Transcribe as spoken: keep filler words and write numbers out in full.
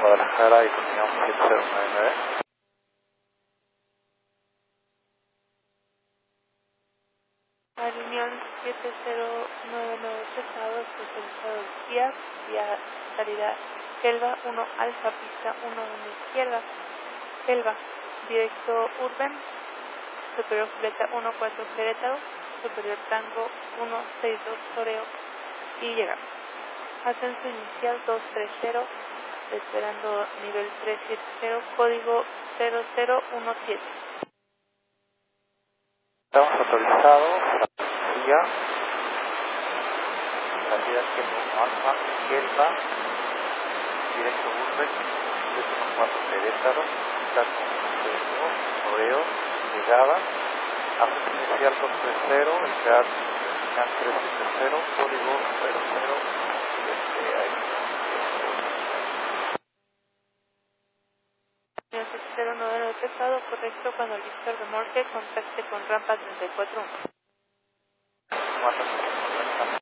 Guadalajara y continuamos siete cero nueve nueve. Avión siete cero nueve nueve pesado, especializado vía, vía salida Selva uno Alfa, pista uno uno izquierda, Selva, directo Urban, superior Fleta uno cuatro Querétaro, superior Tango uno seis dos Toreo y llegamos. Ascenso inicial dos tres cero, esperando nivel tres siete cero, código cero cero uno siete. Estamos autorizados vía salida uno Alfa, Selva, directo Urban, uno cuatro Querétaro, Tango Toreo, llegada, ascenso inicial dos tres cero, esperar final tres siete cero, código cero cero siete ahí. siete cero nueve nueve pesado, correcto, cuando el Víctor de Morte contacte con rampa treinta y cuatro uno. cuatro